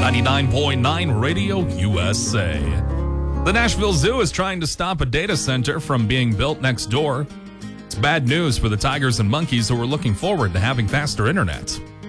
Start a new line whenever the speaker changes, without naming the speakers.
99.9 Radio USA. The Nashville Zoo is trying to stop a data center from being built next door. It's bad news for the tigers and monkeys who are looking forward to having faster internet.